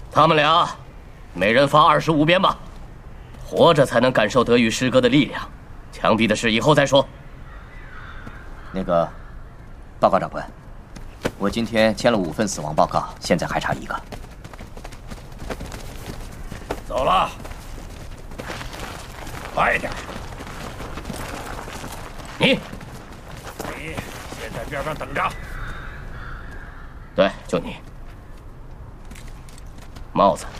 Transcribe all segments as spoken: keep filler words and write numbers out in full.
他们俩，每人发二十五鞭吧。活着才能感受德语诗歌的力量，枪毙的事以后再说。 那个，报告长官，我今天签了五份死亡报告，现在还差一个。 走了，快一点。 你， 你先在边上等着。 对，就你。帽子。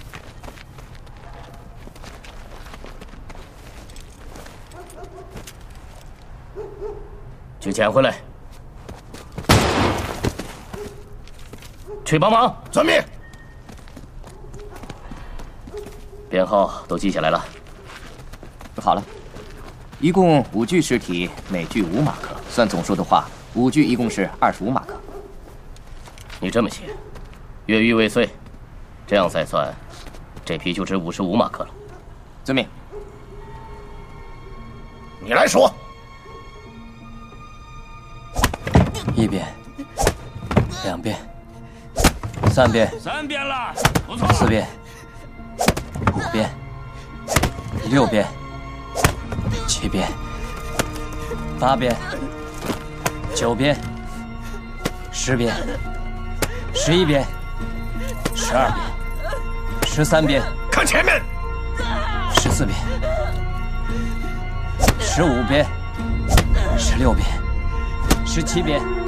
去捡回来。去帮忙。 遵命。 编号都记下来了。 好了，一共五具尸体，每具五马克，算总数的话，五具一共是二十五马克。 你这么写，越狱未遂，这样再算，这批就值五十五马克了。 遵命。 你来说。 一鞭，两鞭，三鞭， 三鞭了，不错。 四鞭，五鞭，六鞭，七鞭，八鞭，九鞭，十鞭，十一鞭，十二鞭，十三鞭。 看前面。 十四鞭，十五鞭，十六鞭，十七鞭。